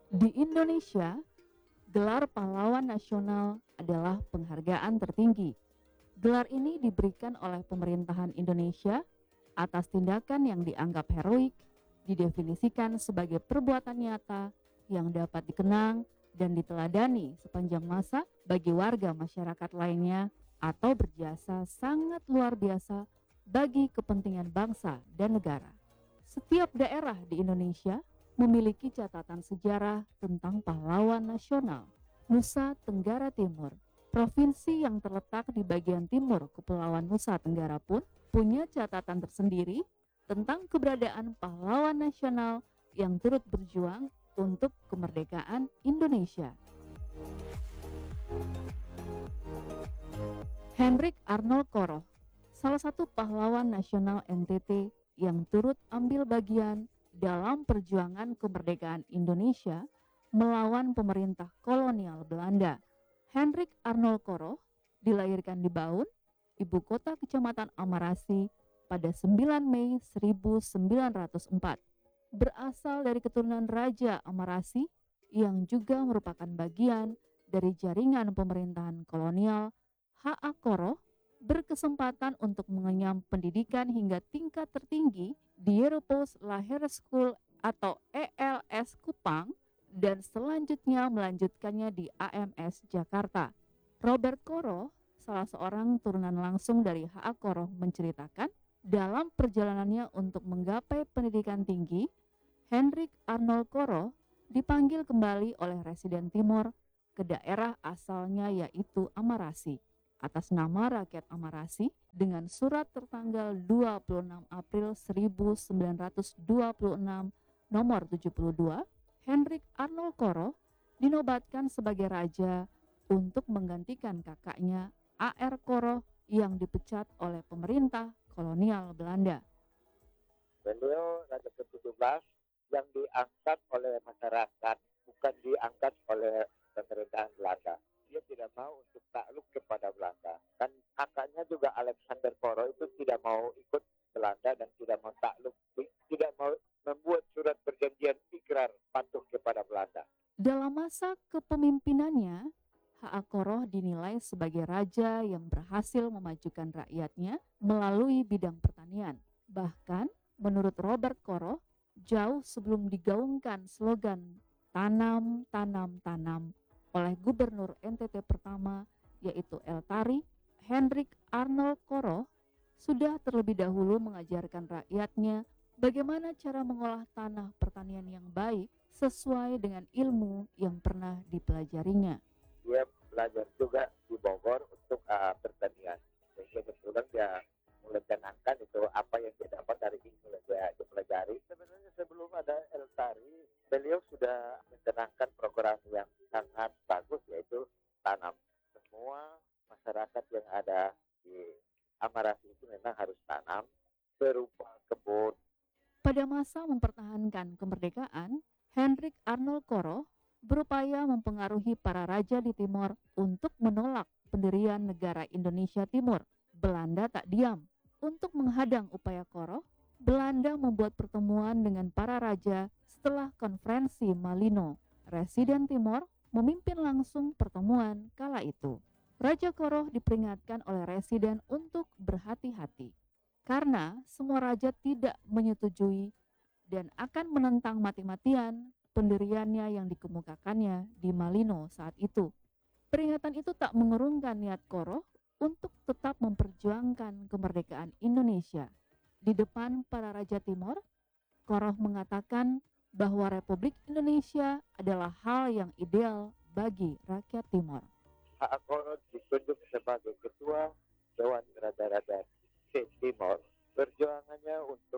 Di Indonesia, gelar pahlawan nasional adalah penghargaan tertinggi. Gelar ini diberikan oleh pemerintahan Indonesia atas tindakan yang dianggap heroik, didefinisikan sebagai perbuatan nyata yang dapat dikenang dan diteladani sepanjang masa bagi warga masyarakat lainnya atau berjasa sangat luar biasa bagi kepentingan bangsa dan negara. Setiap daerah di Indonesia memiliki catatan sejarah tentang pahlawan nasional. Nusa Tenggara Timur, provinsi yang terletak di bagian timur Kepulauan Nusa Tenggara pun punya catatan tersendiri tentang keberadaan pahlawan nasional yang turut berjuang untuk kemerdekaan Indonesia. Hendrik Arnold Koroh, salah satu pahlawan nasional NTT yang turut ambil bagian dalam perjuangan kemerdekaan Indonesia melawan pemerintah kolonial Belanda. Hendrik Arnold Koroh dilahirkan di Baun, ibu kota Kecamatan Amarasi, pada 9 Mei 1904. Berasal dari keturunan Raja Amarasi yang juga merupakan bagian dari jaringan pemerintahan kolonial, H.A. Koroh berkesempatan untuk mengenyam pendidikan hingga tingkat tertinggi di Europos Lahir School atau ELS Kupang dan selanjutnya melanjutkannya di AMS Jakarta. Robert Koroh, salah seorang turunan langsung dari H.A. Koroh, menceritakan dalam perjalanannya untuk menggapai pendidikan tinggi, Hendrik Arnold Koroh dipanggil kembali oleh Residen Timor ke daerah asalnya yaitu Amarasi atas nama rakyat Amarasi dengan surat tertanggal 26 April 1926 nomor 72, Hendrik Arnold Koroh dinobatkan sebagai raja untuk menggantikan kakaknya A.R. Koroh yang dipecat oleh pemerintah kolonial Belanda. Beliau Raja ke-17 yang diangkat oleh masyarakat, bukan diangkat oleh pemerintahan Belanda. Dia tidak mau untuk takluk kepada Belanda. Dan kakaknya juga Alexander Koroh itu tidak mau ikut Belanda dan tidak mau takluk, tidak mau membuat surat perjanjian ikrar patuh kepada Belanda. Dalam masa kepemimpinannya, H.A. Koroh dinilai sebagai raja yang berhasil memajukan rakyatnya melalui bidang pertanian. Bahkan, menurut Robert Koroh, jauh sebelum digaungkan slogan "Tanam, Tanam, Tanam" oleh Gubernur NTT pertama, yaitu El Tari, Hendrik Arnold Koroh sudah terlebih dahulu mengajarkan rakyatnya bagaimana cara mengolah tanah pertanian yang baik sesuai dengan ilmu yang pernah dipelajarinya. Dia belajar juga di Bogor untuk pertanian. Jadi kebetulan dia mulai canangkan itu apa yang dia dapat dari ilmu yang dia dipelajari. Sebenarnya sebelum ada El Tari, beliau sudah mencanangkan program yang sangat bagus, yaitu tanam. Semua masyarakat yang ada di Amarasi itu memang harus tanam berupa kebun. Pada masa mempertahankan kemerdekaan, Hendrik Arnold Koroh berupaya mempengaruhi para raja di Timor untuk menolak pendirian negara Indonesia Timur. Belanda tak diam. Untuk menghadang upaya Koroh, Belanda membuat pertemuan dengan para raja setelah konferensi Malino. Residen Timor memimpin langsung pertemuan kala itu. Raja Koroh diperingatkan oleh residen untuk berhati-hati karena semua raja tidak menyetujui dan akan menentang mati-matian pendiriannya yang dikemukakannya di Malino saat itu. Peringatan itu tak mengurungkan niat Koroh untuk tetap memperjuangkan kemerdekaan Indonesia. Di depan para raja Timor, Koroh mengatakan bahwa Republik Indonesia adalah hal yang ideal bagi rakyat Timor. H.A. Koroh ditunjuk sebagai ketua Dewan Raja-Raja Timor. Perjuangannya untuk